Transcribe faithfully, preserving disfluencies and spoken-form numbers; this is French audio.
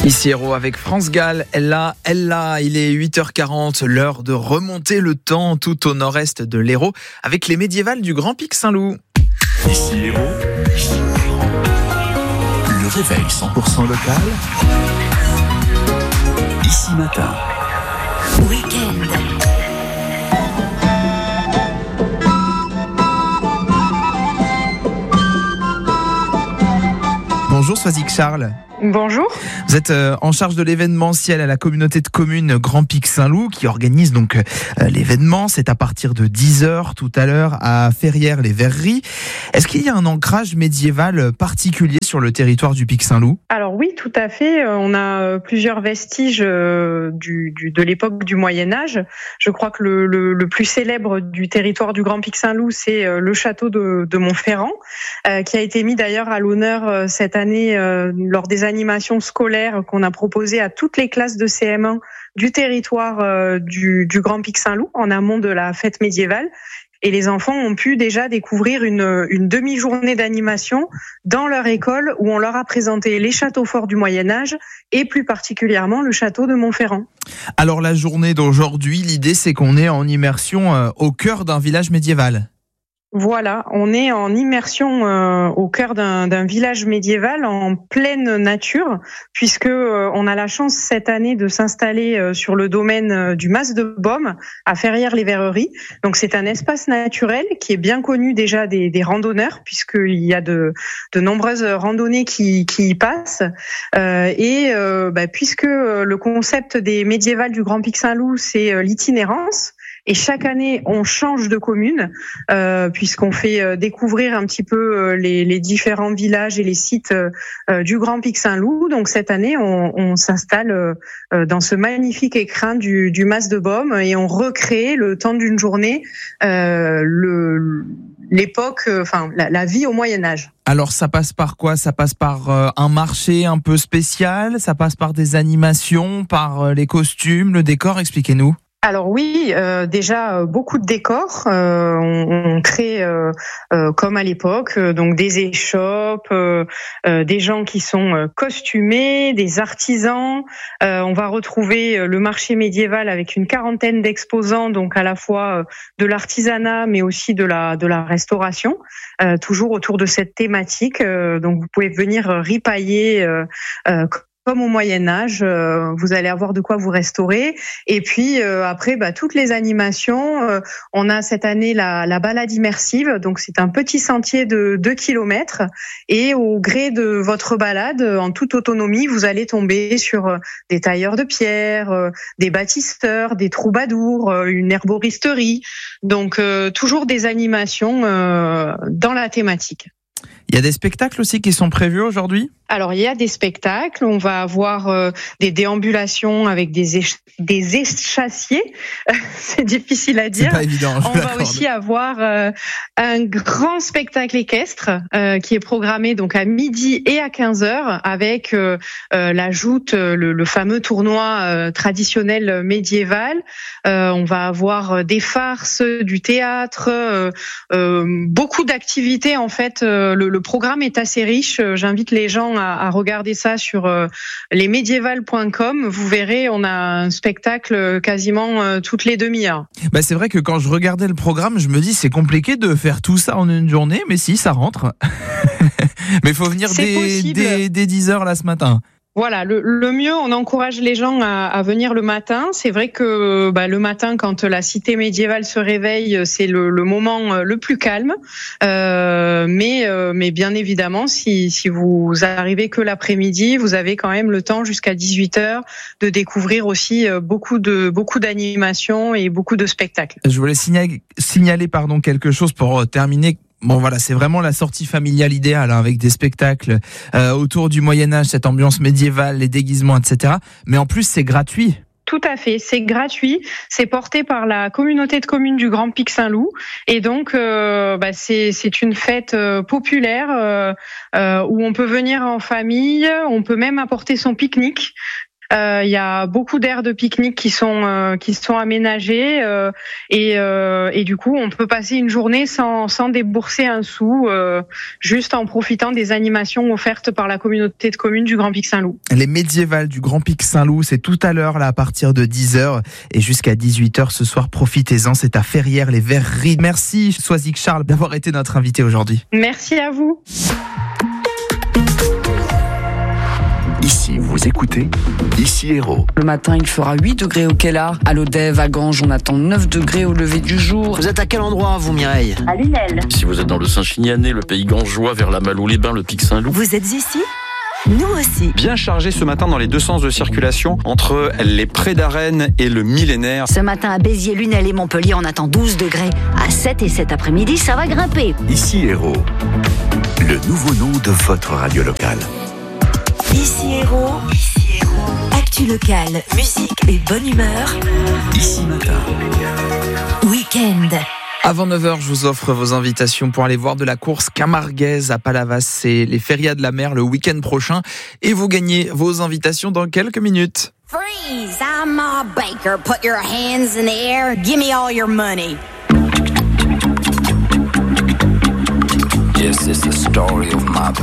Ici Héros avec France Gall, elle là, elle là, il est huit heures quarante, l'heure de remonter le temps tout au nord-est de l'Hérault avec les médiévales du Grand Pic Saint-Loup. Ici Hérault, le réveil cent pour cent local, ici matin. Week-end. Bonjour Swazik Charles. Bonjour. Vous êtes en charge de l'événementiel à la communauté de communes Grand Pic Saint-Loup qui organise donc l'événement. C'est à partir de dix heures tout à l'heure à Ferrières-les-Verreries. Est-ce qu'il y a un ancrage médiéval particulier sur le territoire du Pic Saint-Loup ? Alors oui, tout à fait. On a plusieurs vestiges du, du, de l'époque du Moyen-Âge. Je crois que le, le, le plus célèbre du territoire du Grand Pic Saint-Loup, c'est le château de, de Montferrand, euh, qui a été mis d'ailleurs à l'honneur cette année euh, lors des animations scolaires qu'on a proposées à toutes les classes de C M un du territoire euh, du, du Grand Pic Saint-Loup en amont de la fête médiévale. Et les enfants ont pu déjà découvrir une, une demi-journée d'animation dans leur école où on leur a présenté les châteaux forts du Moyen-Âge et plus particulièrement le château de Montferrand. Alors la journée d'aujourd'hui, l'idée c'est qu'on est en immersion euh, au cœur d'un village médiéval. Voilà, on est en immersion euh, au cœur d'un, d'un village médiéval en pleine nature, puisque euh, on a la chance cette année de s'installer euh, sur le domaine euh, du Mas de Beaume à Ferrières-les-Verreries. Donc c'est un espace naturel qui est bien connu déjà des, des randonneurs, puisqu'il y a de, de nombreuses randonnées qui, qui y passent. Euh, et euh, bah, puisque le concept des médiévales du Grand Pic Saint-Loup, c'est euh, l'itinérance. Et chaque année, on change de commune, euh, puisqu'on fait euh, découvrir un petit peu euh, les, les différents villages et les sites euh, du Grand Pic Saint-Loup. Donc cette année, on, on s'installe euh, dans ce magnifique écrin du, du Mas de Beaume et on recrée le temps d'une journée euh, le, l'époque, enfin la, la vie au Moyen-Âge. Alors ça passe par quoi ? Ça passe par euh, un marché un peu spécial, ça passe par des animations, par euh, les costumes, le décor, expliquez-nous. Alors oui, euh, déjà beaucoup de décors. Euh, on, on crée euh, euh, comme à l'époque, euh, donc des échoppes, euh, euh, des gens qui sont euh, costumés, des artisans. Euh, on va retrouver le marché médiéval avec une quarantaine d'exposants, donc à la fois euh, de l'artisanat, mais aussi de la de la restauration, euh, toujours autour de cette thématique. Euh, donc vous pouvez venir ripailler. Euh, euh, Comme au Moyen-Âge, euh, vous allez avoir de quoi vous restaurer. Et puis euh, après, bah, toutes les animations. Euh, on a cette année la, la balade immersive. Donc c'est un petit sentier de deux kilomètres. Et au gré de votre balade, en toute autonomie, vous allez tomber sur euh, des tailleurs de pierre, euh, des bâtisseurs, des troubadours, euh, une herboristerie. Donc euh, toujours des animations euh, dans la thématique. Il y a des spectacles aussi qui sont prévus aujourd'hui ? Alors, il y a des spectacles. On va avoir euh, des déambulations avec des, éch- des échassiers. C'est difficile à dire. C'est pas évident. On va aussi avoir euh, un grand spectacle équestre euh, qui est programmé donc à midi et à quinze heures avec euh, euh, la joute, le, le fameux tournoi euh, traditionnel médiéval. Euh, on va avoir des farces, du théâtre, euh, euh, beaucoup d'activités. En fait, euh, le, le programme est assez riche. J'invite les gens à regarder ça sur euh, les médiévales point com. Vous verrez, on a un spectacle quasiment euh, toutes les demi-heures. Bah c'est vrai que quand je regardais le programme, je me dis c'est compliqué de faire tout ça en une journée, mais si, ça rentre. Mais il faut venir dès, dès, dès dix heures là ce matin. Voilà, le, le mieux, on encourage les gens à, à venir le matin. C'est vrai que bah, le matin, quand la cité médiévale se réveille, c'est le, le moment le plus calme. Euh, mais, euh, mais bien évidemment, si, si vous arrivez que l'après-midi, vous avez quand même le temps jusqu'à dix-huit heures de découvrir aussi beaucoup de beaucoup d'animations et beaucoup de spectacles. Je voulais signaler, signaler pardon quelque chose pour terminer. Bon voilà, c'est vraiment la sortie familiale idéale hein, avec des spectacles euh, autour du Moyen-Âge, cette ambiance médiévale, les déguisements, et cetera. Mais en plus, c'est gratuit. Tout à fait, c'est gratuit, c'est porté par la communauté de communes du Grand Pic Saint-Loup et donc euh, bah, c'est, c'est une fête euh, populaire euh, euh, où on peut venir en famille, on peut même apporter son pique-nique. Euh, il y a beaucoup d'aires de pique-nique qui sont euh, qui sont aménagées euh, et euh, et du coup on peut passer une journée sans sans débourser un sou, euh, juste en profitant des animations offertes par la communauté de communes du Grand Pic Saint-Loup. Les médiévales du Grand Pic Saint-Loup, c'est tout à l'heure là à partir de dix heures et jusqu'à dix-huit heures ce soir. Profitez-en, c'est à Ferrières les Verreries. Merci Soisic Charles d'avoir été notre invité aujourd'hui. Merci à vous. Ici, vous écoutez Ici Héros. Le matin, il fera huit degrés au Kellar. À Lodève, à Ganges, on attend neuf degrés au lever du jour. Vous êtes à quel endroit, vous, Mireille ? À Lunel. Si vous êtes dans le Saint-Chinianais, le pays gangeois, vers la Malou-les-Bains, le Pic Saint-Loup. Vous êtes ici ? Nous aussi. Bien chargé ce matin dans les deux sens de circulation entre les Prés d'Arène et le Millénaire. Ce matin à Béziers, Lunel et Montpellier, on attend douze degrés. À sept et cet après-midi, ça va grimper. Ici Héros. Le nouveau nom de votre radio locale. Ici Héros. Ici Héros. Actu locale, musique et bonne humeur. Ici Matin. Week-end. Avant neuf heures, je vous offre vos invitations pour aller voir de la course camarguaise à Palavas. C'est les Férias de la Mer le week-end prochain. Et vous gagnez vos invitations dans quelques minutes. Freeze! I'm Ma Baker. Put your hands in the air. Give me all your money. Yes, it's the story of my